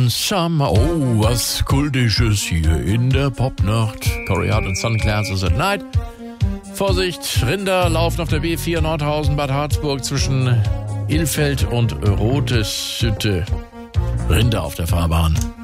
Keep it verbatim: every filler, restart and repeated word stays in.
One Summer. Oh, was Kultisches hier in der Popnacht. Corey Hart und Sunglasses at Night. Vorsicht, Rinder laufen auf der B vier Nordhausen, Bad Harzburg zwischen Ilfeld und Rotheshütte. Rinder auf der Fahrbahn.